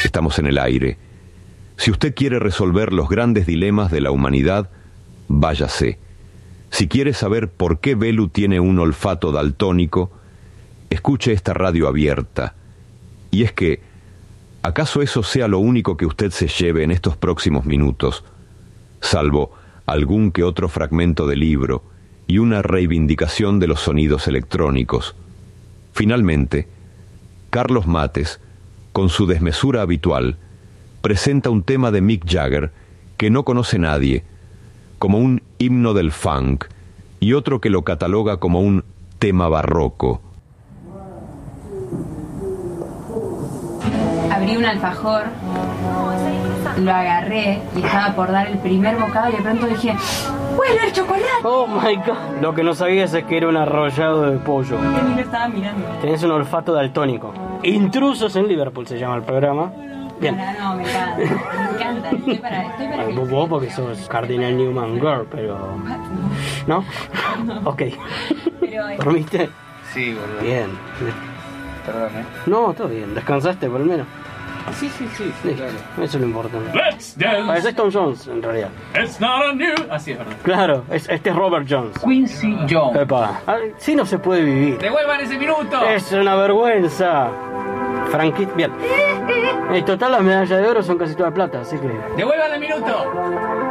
Estamos en el aire. Si usted quiere resolver los grandes dilemas de la humanidad, váyase. Si quiere saber por qué Belu tiene un olfato daltónico, escuche esta radio abierta. Y es que, ¿acaso eso sea lo único que usted se lleve en estos próximos minutos, salvo algún que otro fragmento de libro y una reivindicación de los sonidos electrónicos? Finalmente, Carlos Mates, con su desmesura habitual, presenta un tema de Mick Jagger que no conoce nadie, como un himno del funk, y otro que lo cataloga como un tema barroco. Abrí un alfajor, lo agarré y estaba por dar el primer bocado y de pronto dije, ¡huele el chocolate! Oh my god. Lo que no sabías es que era un arrollado de pollo. Porque ni lo estaba mirando. Tenés un olfato daltónico. Intrusos en Liverpool se llama el programa. Bien. No, me encanta. Me encanta. Estoy para que... Vos porque sos Cardinal Newman Girl, pero... ¿No? Ok. Pero, ¿Dormiste? Sí, boludo. Bien. Perdón, No, todo bien. ¿Descansaste por lo menos? Sí, claro. Eso es lo importante. Let's dance. Parece Tom Jones, en realidad. It's not a new. Así es verdad. Claro, este es Robert Jones. Quincy Jones. Epa. Sí no se puede vivir. Devuelvan ese minuto. Es una vergüenza. Franquito, bien. En total las medallas de oro son casi todas plata, así que... Devuelvan el minuto.